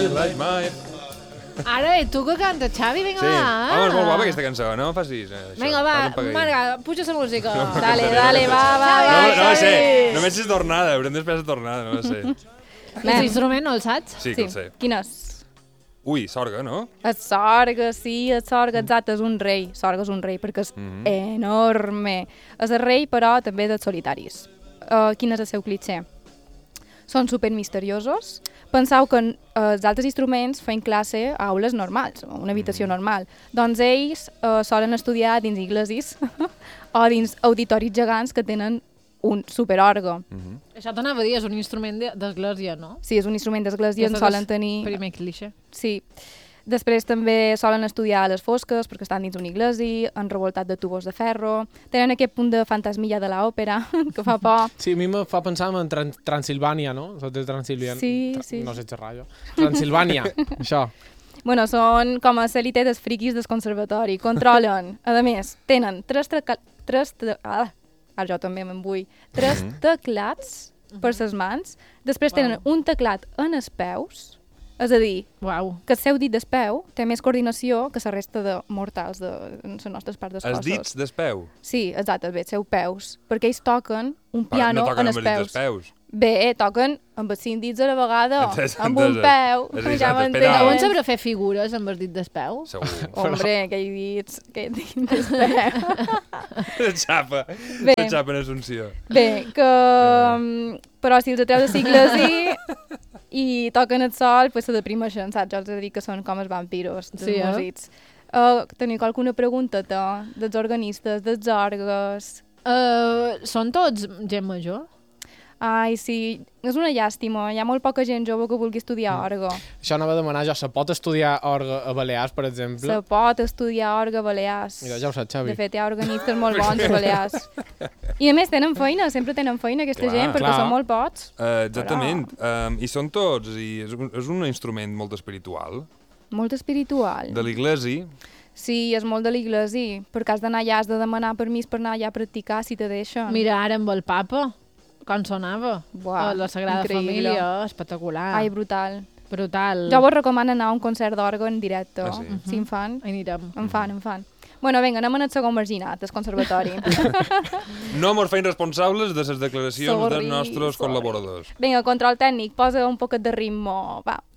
like my... Ara, i tu que cantes, Xavi? Vinga, Sí. va. Home, és molt guapa aquesta cançó, no facis això. Vinga, va, Has d'empagar. Marga, puja la música. Dale, dale, va, No sé, Xavi. només és tornada, haurem d'esperar la tornada, no ho sé. Aquest instrument no el saps? Sí que el sé. Quin és? Ui, sorga, no? El sorga, sí, el sorga, exacte, és un rei. Sorga és un rei perquè és enorme. És el rei, però també dels solitaris. Quin és el seu clitxer? Són supermisteriosos. Penseu que els altres instruments feien classe a aules normals, a una habitació normal. Doncs ells solen estudiar dins iglesis o dins auditoris gegants que tenen un superorgue. Això t'anava a dir, és un instrument d'església, no? Sí, és un instrument d'església, en solen tenir... Primer cliché. Sí. Després també solen estudiar a les fosques perquè estan dins una iglesia, enrevoltat de tubos de ferro. Tenen aquest punt de fantasmilla de l'òpera, que fa por. Sí, a mi me fa pensar en Transilvània, no? Sóc de Transilvània. Sí, sí. No sé xerrar jo. Transilvània, això. Bueno, són com a l'elite dels friquis del conservatori. Controlen. A més, tenen tres jo també me'n vull. Tres teclats per les mans. Després tenen un teclat en els peus. És a dir, que el seu dit del peu té més coordinació que la resta de mortals de les nostres parts dels cossos. Els dits del peu? Sí, exacte, bé, els seus peus. Perquè ells toquen un piano no toquen en els amb els peus. peus. Bé, toquen amb els 5 dits a la vegada, amb un Enteses. peu, És ja exacte, m'entens. espera. Deuen saber fer figures amb els dits del peu? Segur. Hombre, aquell dits del peu. La xapa. Bé. La xapa en Assumpció. Bé, que... Però si els atreu de cicles i toquen el sol, pues se deprimeixen, saps? Jo els dic que són com els vampiros, dels músics. Teniu alguna pregunta, dels organistes, dels orgues? Són tots gent major? Ai, sí, és una llàstima. Hi ha molt poca gent jove que vulgui estudiar orgue. Això anava a demanar jo, se pot estudiar orgue a Balears, per exemple? Se pot estudiar orgue a Balears. Mira, ja ho saps, Xavi. De fet, hi ha organistes molt bons a Balears. I a més tenen feina, sempre tenen feina aquesta gent, perquè són molt pocs. Exactament. I són tots, i és un instrument molt espiritual. Molt espiritual. De l'església. Sí, és molt de l'església, perquè has d'anar allà, has de demanar permís per anar allà a practicar, si te deixen. Mira, ara amb el papa, com sonava. Buah, La Sagrada increïble. Família, espectacular. Ai, brutal. Brutal. Jo vos recomano anar a un concert d'orgue en directe, Ah, sí? si en fan. Anirem. En fan. Bueno, vinga, anem al segon marginat, del conservatori. No mos feim responsables de les declaracions Sorry, dels nostres sorry. col·laboradors. Vinga, control tècnic, posa un poquet de ritme, va.